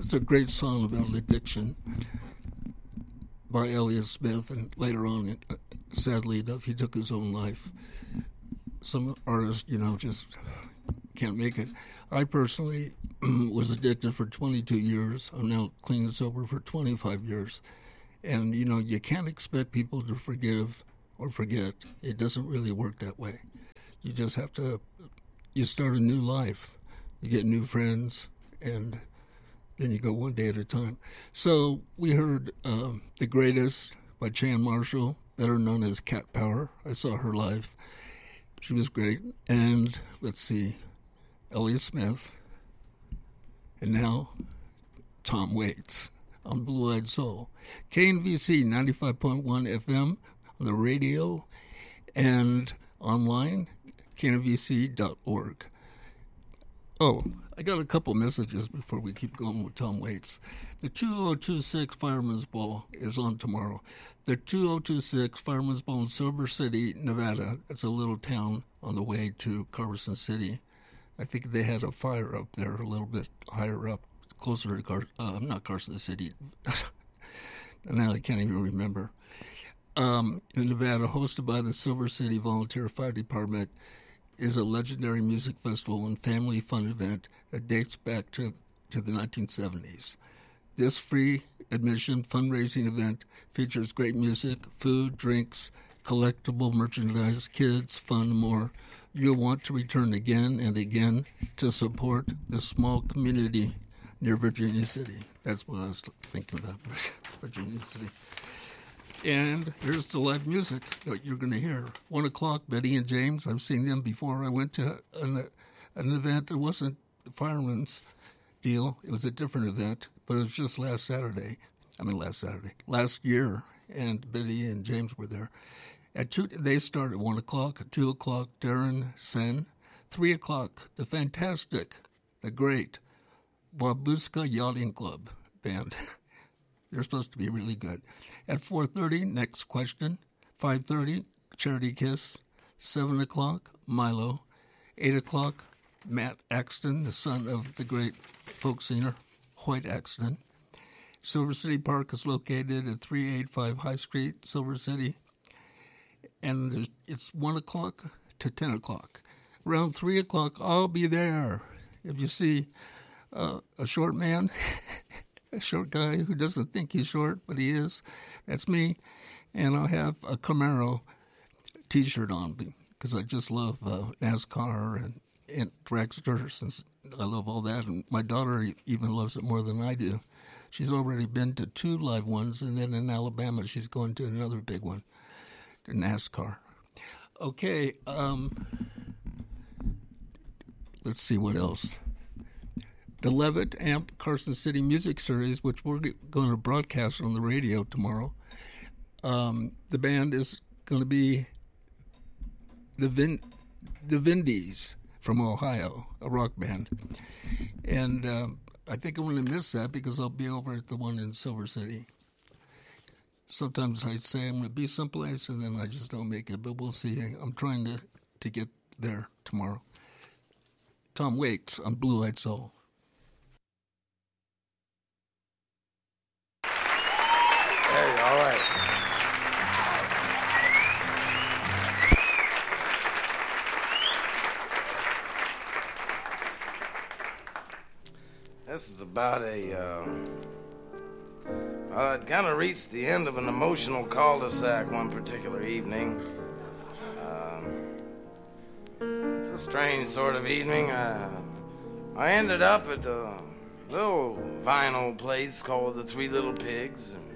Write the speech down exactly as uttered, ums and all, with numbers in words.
It's a great song about addiction by Elliott Smith, and later on, sadly enough, he took his own life. Some artists, you know, just can't make it. I personally was addicted for twenty-two years. I'm now clean and sober for twenty-five years. And, you know, you can't expect people to forgive or forget. It doesn't really work that way. You just have to, you start a new life. You get new friends, and then you go one day at a time. So we heard uh, The Greatest by Chan Marshall, better known as Cat Power. I saw her live. She was great. And let's see, Elliott Smith. And now, Tom Waits on Blue Eyed Soul. K N V C ninety-five point one F M on the radio and online, K N V C dot org. Oh, I got a couple messages before we keep going with Tom Waits. The two oh two six Fireman's Ball is on tomorrow. The two oh two six Fireman's Ball in Silver City, Nevada. It's a little town on the way to Carson City. I think they had a fire up there a little bit higher up, closer to Car- uh, not Carson City. Now I can't even remember. Um, in Nevada, hosted by the Silver City Volunteer Fire Department, is a legendary music festival and family fun event that dates back to, to the nineteen seventies. This free admission fundraising event features great music, food, drinks, collectible merchandise, kids, fun, and more. You'll want to return again and again to support this small community near Virginia City. That's what I was thinking about, Virginia City. And here's the live music that you're going to hear. One o'clock, Betty and James. I've seen them before. I went to an, an event. It wasn't a fireman's deal. It was a different event, but it was just last Saturday. I mean, last Saturday. Last year, and Betty and James were there. At two, they start at one o'clock. At two o'clock, Darren Sen. Three o'clock, the fantastic, the great Wabuska Yachting Club band. They're supposed to be really good. At four thirty, Next Question. five thirty, Charity Kiss. seven o'clock, Milo. eight o'clock, Matt Axton, the son of the great folk singer, Hoyt Axton. Silver City Park is located at three eighty-five High Street, Silver City. And it's one o'clock to ten o'clock. Around three o'clock, I'll be there. If you see uh, a short man, a short guy who doesn't think he's short, but he is, that's me. And I'll have a Camaro T-shirt on because I just love uh, NASCAR and, and dragsters, since I love all that. And my daughter even loves it more than I do. She's already been to two live ones, and then in Alabama she's going to another big one. To NASCAR. Okay, um, let's see what else. The Levitt Amp Carson City Music Series, which we're going to broadcast on the radio tomorrow. Um, the band is going to be the Vin, the Vindies from Ohio, a rock band. And uh, I think I'm going to miss that because I'll be over at the one in Silver City. Sometimes I say I'm going to be someplace, and then I just don't make it, but we'll see. I'm trying to, to get there tomorrow. Tom Waits on Blue Eyed Soul. Hey, all right. This is about a... Uh... Uh, it kind of reached the end of an emotional cul-de-sac one particular evening. Um, it's a strange sort of evening. Uh, I ended up at a little vinyl place called the Three Little Pigs. And